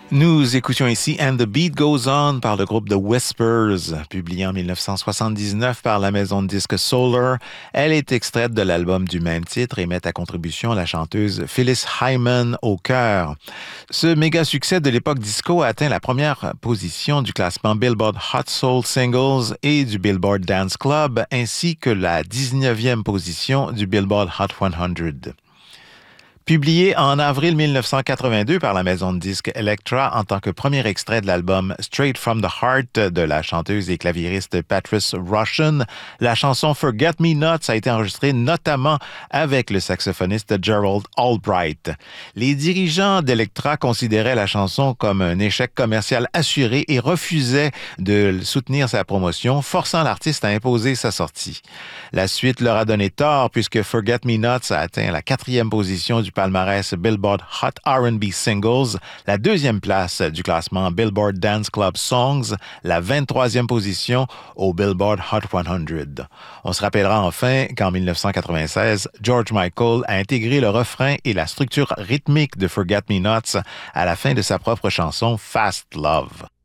Nous écoutions ici And the Beat Goes On par le groupe The Whispers, publié en 1979 par la maison de disques Solar. Elle est extraite de l'album du même titre et met à contribution la chanteuse Phyllis Hyman au chœur. Ce méga succès de l'époque disco a atteint la première position du classement Billboard Hot Soul Singles et du Billboard Dance Club, ainsi que la 19e position du Billboard Hot 100. Publié en avril 1982 par la maison de disques Elektra en tant que premier extrait de l'album Straight from the Heart de la chanteuse et claviériste Patrice Rushen, la chanson Forget Me Nots a été enregistrée notamment avec le saxophoniste Gerald Albright. Les dirigeants d'Elektra considéraient la chanson comme un échec commercial assuré et refusaient de soutenir sa promotion, forçant l'artiste à imposer sa sortie. La suite leur a donné tort puisque Forget Me Nots a atteint la 4e position du palmarès Billboard Hot R&B Singles, la 2e place du classement Billboard Dance Club Songs, la 23e position au Billboard Hot 100. On se rappellera enfin qu'en 1996, George Michael a intégré le refrain et la structure rythmique de Forget Me Nots à la fin de sa propre chanson Fast Love.